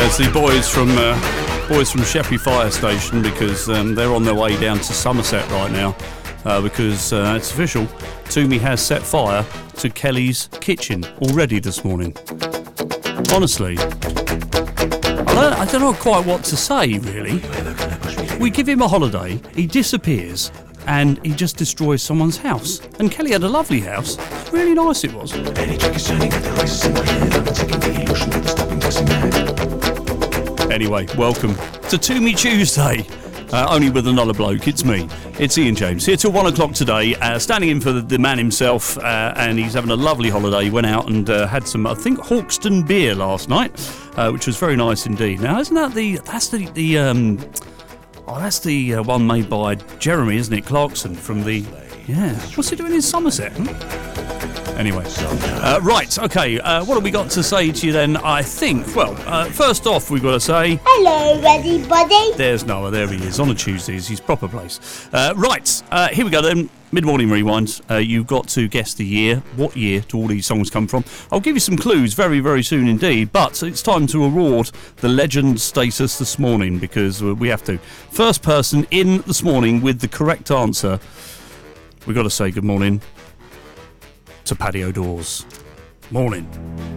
It's the boys from Sheppey Fire Station, because they're on their way down to Somerset right now, because it's official. Toomey has set fire to Kelly's kitchen already this morning. Honestly, I don't know quite what to say, really. We give him a holiday, he disappears, and he just destroys someone's house. And Kelly had a lovely house. Really nice it was. Anyway, welcome to Toomey Tuesday. Only with another bloke, it's me. It's Ian James, here till 1 o'clock today, standing in for the man himself, and he's having a lovely holiday. He went out and had some, I think, Hawkston beer last night, which was very nice indeed. Now, isn't that that's the one made by Jeremy, isn't it? Clarkson from the... Yeah. What's he doing in Somerset? Anyway. Right, okay. What have we got to say to you then? I think, well, first off, we've got to say... Hello, everybody. There's Noah. There he is. On a Tuesday is his proper place. Right, here we go then. Mid-morning rewind. You've got to guess the year. What year do all these songs come from? I'll give you some clues very, very soon indeed. But it's time to award the legend status this morning, because we have to. First person in this morning with the correct answer. We've got to say good morning to Patio Doors. Morning.